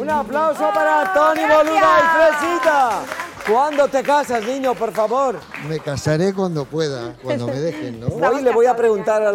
Un aplauso para Toni Boluda y Fresita. ¿Cuándo te casas, niño, por favor? Me casaré cuando pueda, cuando me dejen, ¿no? Hoy le voy a preguntar a